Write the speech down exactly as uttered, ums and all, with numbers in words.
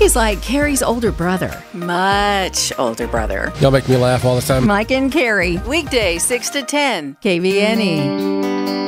He's like Carrie's older brother. Much older brother. Y'all make me laugh all the time. Mike and Carrie. Weekday, six to ten. K V N E.